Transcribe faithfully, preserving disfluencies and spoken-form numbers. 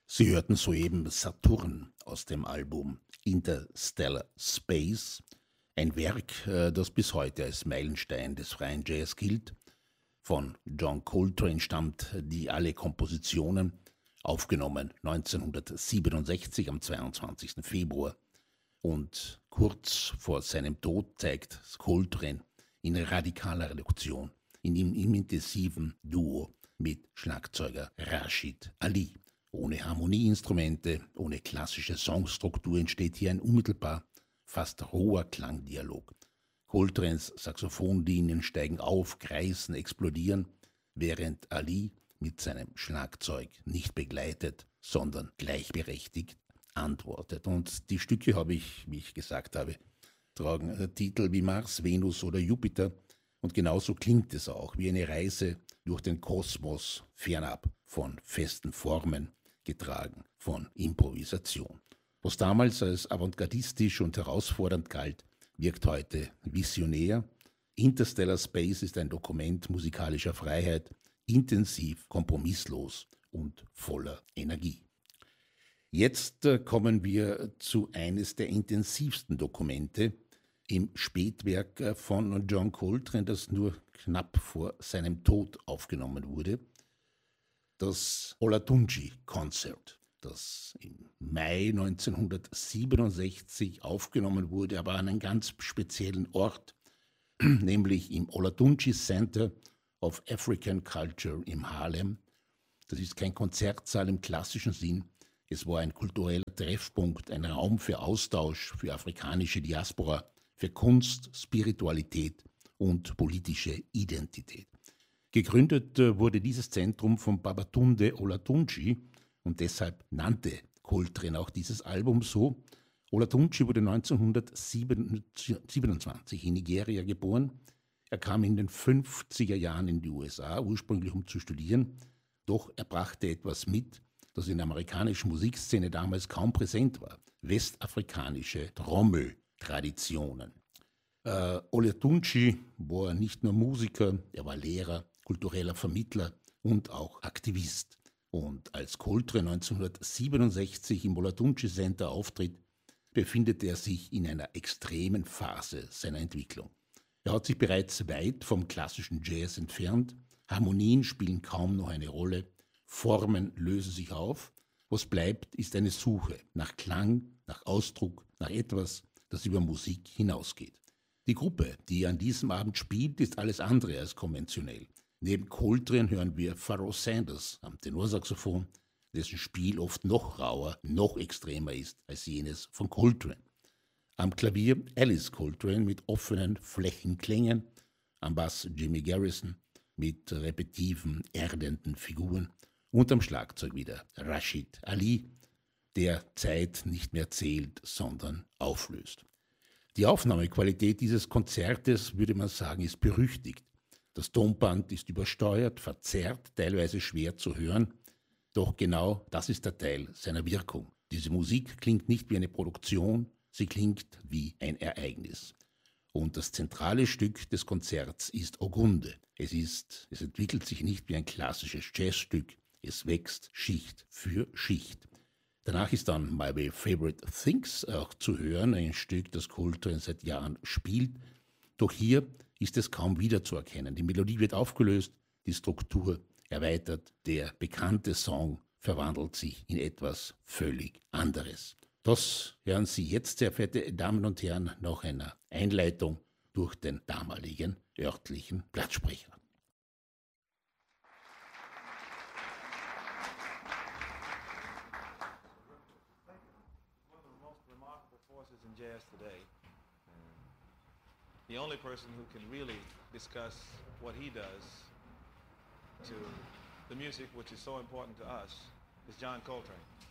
Sie hörten soeben Saturn aus dem Album Interstellar Space, ein Werk, äh, das bis heute als Meilenstein des freien Jazz gilt. Von John Coltrane stammt die alle Kompositionen, aufgenommen neunzehnhundertsiebenundsechzig am zweiundzwanzigsten Februar. Und kurz vor seinem Tod zeigt Coltrane in radikaler Reduktion in dem intensiven Duo mit Schlagzeuger Rashid Ali. Ohne Harmonieinstrumente, ohne klassische Songstruktur entsteht hier ein unmittelbar fast roher Klangdialog. Coltranes Saxophonlinien steigen auf, kreisen, explodieren, während Ali mit seinem Schlagzeug nicht begleitet, sondern gleichberechtigt antwortet. Und die Stücke habe ich, wie ich gesagt habe, tragen Titel wie Mars, Venus oder Jupiter. Und genauso klingt es auch, wie eine Reise durch den Kosmos, fernab von festen Formen, getragen von Improvisation. Was damals als avantgardistisch und herausfordernd galt, wirkt heute visionär. Interstellar Space ist ein Dokument musikalischer Freiheit, intensiv, kompromisslos und voller Energie. Jetzt äh, kommen wir zu eines der intensivsten Dokumente im Spätwerk äh, von John Coltrane, das nur knapp vor seinem Tod aufgenommen wurde. Das Olatunji-Konzert, das im Mai neunzehnhundertsiebenundsechzig aufgenommen wurde, aber an einem ganz speziellen Ort, nämlich im Olatunji Center of African Culture im Harlem. Das ist kein Konzertsaal im klassischen Sinn. Es war ein kultureller Treffpunkt, ein Raum für Austausch, für afrikanische Diaspora, für Kunst, Spiritualität und politische Identität. Gegründet wurde dieses Zentrum von Babatunde Olatunji und deshalb nannte Coltrane auch dieses Album so. Olatunji wurde neunzehnhundertsiebenundzwanzig in Nigeria geboren. Er kam in den fünfziger Jahren in die U S A, ursprünglich um zu studieren, doch er brachte etwas mit, das in der amerikanischen Musikszene damals kaum präsent war: westafrikanische Trommeltraditionen. Äh, Olatunji war nicht nur Musiker, er war Lehrer, kultureller Vermittler und auch Aktivist. Und als Coltrane neunzehnhundertsiebenundsechzig im Olatunji Center auftritt, befindet er sich in einer extremen Phase seiner Entwicklung. Er hat sich bereits weit vom klassischen Jazz entfernt, Harmonien spielen kaum noch eine Rolle, Formen lösen sich auf. Was bleibt, ist eine Suche nach Klang, nach Ausdruck, nach etwas, das über Musik hinausgeht. Die Gruppe, die an diesem Abend spielt, ist alles andere als konventionell. Neben Coltrane hören wir Pharoah Sanders am Tenorsaxophon, dessen Spiel oft noch rauer, noch extremer ist als jenes von Coltrane. Am Klavier Alice Coltrane mit offenen Flächenklängen, am Bass Jimmy Garrison mit repetitiven, erdenden Figuren und am Schlagzeug wieder Rashid Ali, der Zeit nicht mehr zählt, sondern auflöst. Die Aufnahmequalität dieses Konzertes, würde man sagen, ist berüchtigt. Das Tonband ist übersteuert, verzerrt, teilweise schwer zu hören. Doch genau das ist der Teil seiner Wirkung. Diese Musik klingt nicht wie eine Produktion, sie klingt wie ein Ereignis. Und das zentrale Stück des Konzerts ist Ogunde. Es ist, es entwickelt sich nicht wie ein klassisches Jazzstück, es wächst Schicht für Schicht. Danach ist dann My Favorite Things auch zu hören, ein Stück, das Coltrane seit Jahren spielt. Doch hier ist es kaum wiederzuerkennen. Die Melodie wird aufgelöst, die Struktur erweitert, der bekannte Song verwandelt sich in etwas völlig anderes. Das hören Sie jetzt, sehr verehrte Damen und Herren, nach einer Einleitung durch den damaligen örtlichen Blattsprecher. Jazz today. The only person who can really discuss what he does to the music, which is so important to us, is John Coltrane.